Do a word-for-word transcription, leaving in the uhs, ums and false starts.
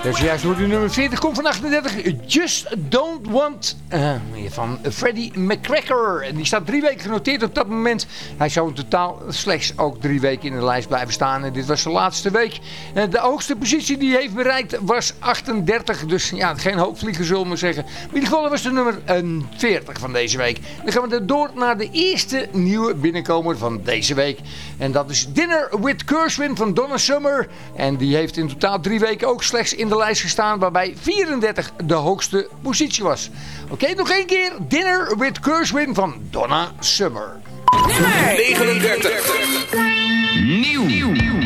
Dus juist door de nummer veertig komt van achtendertig. Just Don't Want uh, van Freddie McCracker. En die staat drie weken genoteerd op dat moment. Hij zou in totaal slechts ook drie weken in de lijst blijven staan. En dit was de laatste week. En de hoogste positie die hij heeft bereikt was achtendertig. Dus ja, geen hoopvlieger zullen we maar zeggen. Maar in ieder geval dat was de nummer veertig van deze week. Dan gaan we door naar de eerste nieuwe binnenkomer van deze week. En dat is Dinner with Gershwin van Donna Summer. En die heeft in totaal drie weken ook slechts in de lijst gestaan, waarbij vierendertig de hoogste positie was. Oké, okay, nog één keer. Dinner with Gershwin van Donna Summer. negenendertig. Nieuw.